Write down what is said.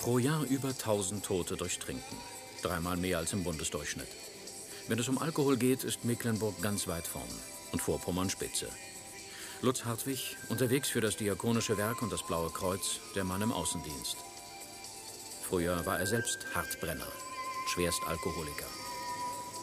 Pro Jahr über 1000 Tote durch Trinken. 3-mal mehr als im Bundesdurchschnitt. Wenn es um Alkohol geht, ist Mecklenburg ganz weit vorn und Vorpommern Spitze. Lutz Hartwig, unterwegs für das Diakonische Werk und das Blaue Kreuz, der Mann im Außendienst. Früher war er selbst Hartbrenner, Schwerstalkoholiker.